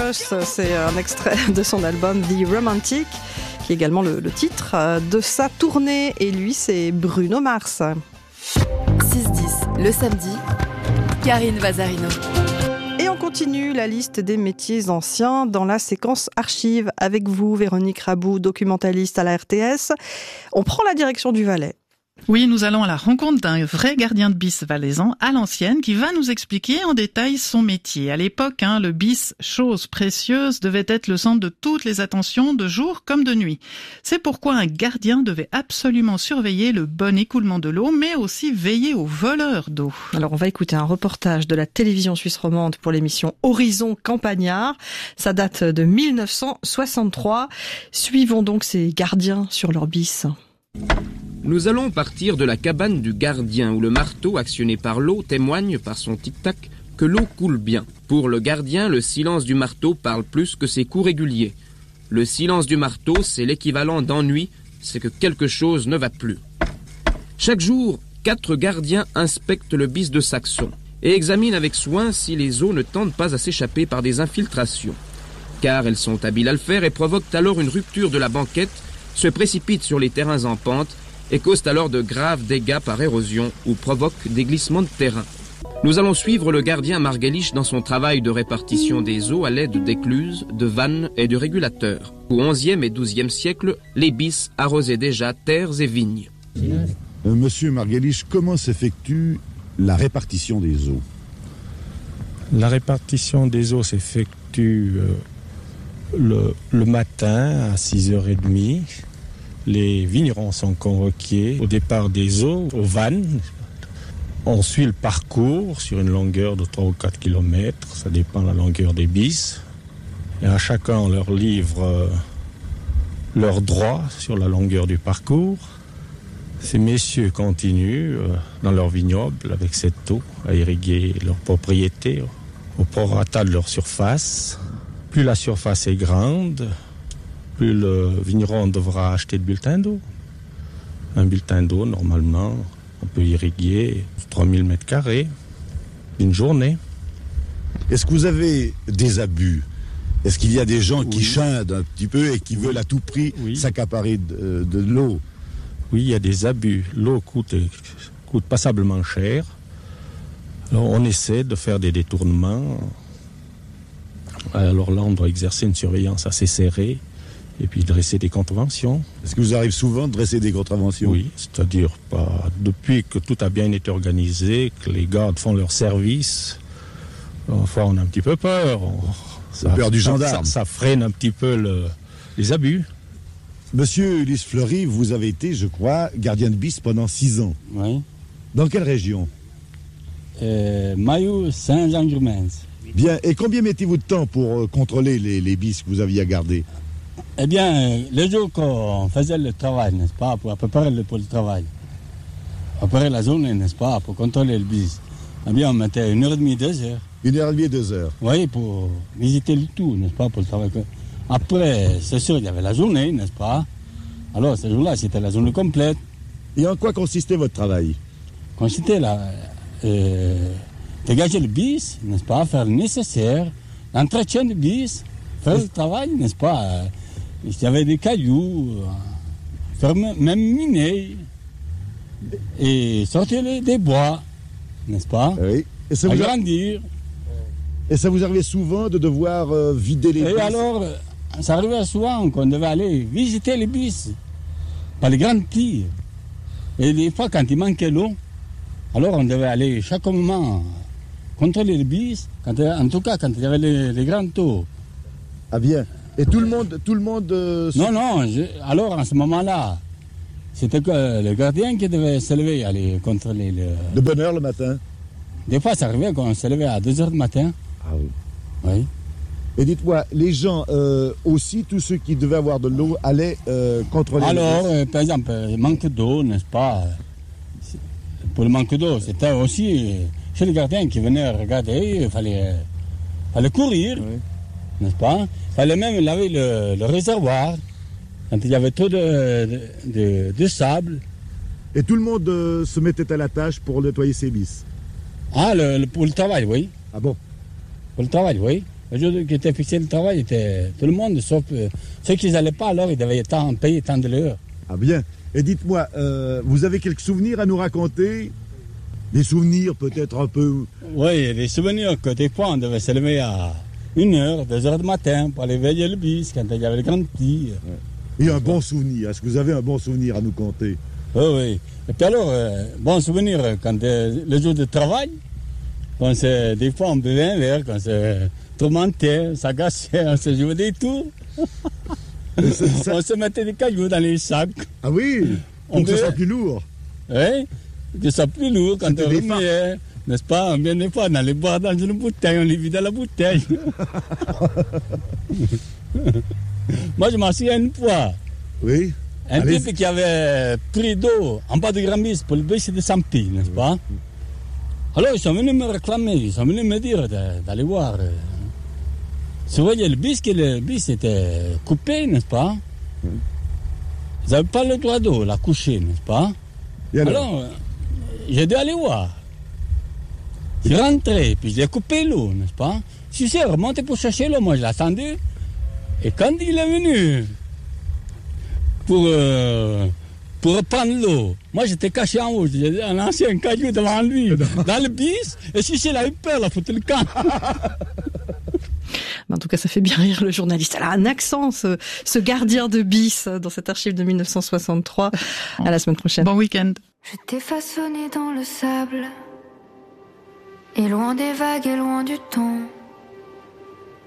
Us, c'est un extrait de son album The Romantic, qui est également le titre de sa tournée. Et lui, c'est Bruno Mars. 6-10, le samedi, Karine Vazarino. Et on continue la liste des métiers anciens dans la séquence archives avec vous, Véronique Rabou, documentaliste à la RTS. On prend la direction du Valais. Oui, nous allons à la rencontre d'un vrai gardien de bis valaisan à l'ancienne qui va nous expliquer en détail son métier. À l'époque, le bis, chose précieuse, devait être le centre de toutes les attentions de jour comme de nuit. C'est pourquoi un gardien devait absolument surveiller le bon écoulement de l'eau, mais aussi veiller aux voleurs d'eau. Alors on va écouter un reportage de la télévision suisse romande pour l'émission Horizon Campagnard. Ça date de 1963. Suivons donc ces gardiens sur leur bis. Nous allons partir de la cabane du gardien où le marteau actionné par l'eau témoigne par son tic-tac que l'eau coule bien. Pour le gardien, le silence du marteau parle plus que ses coups réguliers. Le silence du marteau, c'est l'équivalent d'ennui, c'est que quelque chose ne va plus. Chaque jour, 4 gardiens inspectent le bis de Saxon et examinent avec soin si les eaux ne tendent pas à s'échapper par des infiltrations. Car elles sont habiles à le faire et provoquent alors une rupture de la banquette, se précipitent sur les terrains en pente et causent alors de graves dégâts par érosion ou provoquent des glissements de terrain. Nous allons suivre le gardien Marguelich dans son travail de répartition des eaux à l'aide d'écluses, de vannes et de régulateurs. Au XIe et XIIe siècle, les bis arrosaient déjà terres et vignes. Monsieur Marguelich, comment s'effectue la répartition des eaux? La répartition des eaux s'effectue le matin à 6h30. Les vignerons sont convoqués au départ des eaux, aux vannes. On suit le parcours sur une longueur de 3 ou 4 km, ça dépend de la longueur des bis. Et à chacun, on leur livre leurs droits sur la longueur du parcours. Ces messieurs continuent dans leur vignoble avec cette eau à irriguer leurs propriétés au prorata de leur surface. Plus la surface est grande, plus le vigneron devra acheter de bulletins d'eau. Un bulletin d'eau, normalement, on peut irriguer 3000 m² d'une journée. Est-ce que vous avez des abus? Est-ce qu'il y a des gens qui chindent un petit peu et qui veulent à tout prix s'accaparer de l'eau? Oui, il y a des abus. L'eau coûte passablement cher. Alors on essaie de faire des détournements. Alors là, on doit exercer une surveillance assez serrée et puis dresser des contraventions. Est-ce que vous arrive souvent de dresser des contraventions? Oui, c'est-à-dire depuis que tout a bien été organisé, que les gardes font leur service, enfin on a un petit peu peur. Peur du gendarme. Ça freine un petit peu les abus. Monsieur Ulysse Fleury, vous avez été, je crois, gardien de bis pendant 6 ans. Oui. Dans quelle région? Maillot, Saint-Jean-Germain. Bien, et combien mettez-vous de temps pour contrôler les bis que vous aviez à garder? Eh bien, les jours qu'on faisait le travail, n'est-ce pas, pour préparer pour le travail, après la journée, n'est-ce pas, pour contrôler le bis, eh bien, on mettait 1h30, 2 heures. 1h30, 2 heures? Oui, pour visiter le tout, n'est-ce pas, pour le travail. Après, c'est sûr, il y avait la journée, n'est-ce pas? Alors, ce jour-là, c'était la journée complète. Et en quoi consistait votre travail? Consistait dégager le bis, n'est-ce pas, faire le nécessaire, l'entretien du bis, faire le travail, n'est-ce pas? Il y avait des cailloux, faire même miner, et sortir des bois, n'est-ce pas? Oui. Et ça agrandir. Et ça vous arrivait souvent de devoir vider les bis? Et alors, ça arrivait souvent qu'on devait aller visiter les bis, par les grandes tirs. Et des fois, quand il manquait l'eau, alors on devait aller chaque moment contrôler les bis, en tout cas quand il y avait les grandes eaux. Ah bien. Et tout le monde Non, alors en ce moment-là, c'était que le gardien qui devait se lever, aller contrôler De bonne heure le matin? Des fois, ça arrivait qu'on se levait à 2h du matin. Ah oui. Oui. Et dites-moi, les gens aussi, tous ceux qui devaient avoir de l'eau, allaient contrôler. Alors, par exemple, il manque d'eau, n'est-ce pas? Pour le manque d'eau, c'était aussi chez les gardiens qui venaient regarder, il fallait courir, n'est-ce pas? Il fallait même laver le réservoir quand il y avait trop de sable. Et tout le monde se mettait à la tâche pour nettoyer ses bis? Ah, pour le travail, oui. Ah bon? Pour le travail, oui. Le jour qui était fixé le travail, était tout le monde, sauf ceux qui n'allaient pas, alors ils devaient payer tant de l'heure. Ah bien. Et dites-moi, vous avez quelques souvenirs à nous raconter? Des souvenirs peut-être un peu... Oui, des souvenirs que des fois on devait se lever à 1h, 2h du matin pour aller veiller le bis quand il y avait le grand petit. Et un bon souvenir. Est-ce que vous avez un bon souvenir à nous conter? Oui. Et puis alors, bon souvenir quand le jour de travail, quand des fois on buvait un verre, quand c'est tourmenté, ça gassait, on se jouait des tours. On se mettait des cailloux dans les sacs. Ah oui, pour que ce soit plus lourd. Oui, que ça soit plus lourd quand on remuait, n'est-ce pas? Bien des fois, on allait boire dans une bouteille, on les vidait la bouteille. Moi, je m'en souviens une fois. Oui. Un type qui avait pris d'eau en bas de Grand-Bis pour le bus de Sampi, n'est-ce pas? Alors, ils sont venus me réclamer, ils sont venus me dire d'aller voir. Vous voyez, le bis était coupé, n'est-ce pas? Ils n'avaient pas le droit d'eau, la coucher, n'est-ce pas? Alors, j'ai dû aller voir. Je suis rentré, puis j'ai coupé l'eau, n'est-ce pas? Je suis remonté pour chercher l'eau, moi je l'ai attendu. Et quand il est venu pour reprendre l'eau, moi j'étais caché en haut, j'ai un ancien caillou devant lui, dans le bis, et si il a eu peur, il a foutu le camp. En tout cas, ça fait bien rire le journaliste. Elle a un accent, ce gardien de bis, dans cette archive de 1963. À la semaine prochaine. Bon week-end. Je t'ai façonné dans le sable, et loin des vagues et loin du temps.